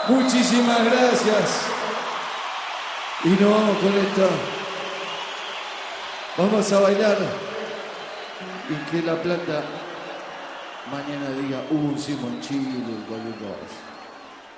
Muchísimas gracias. Y nos vamos con esto. Vamos a bailar. Y que La Plata mañana diga, Simón Chile, cualquier cosa.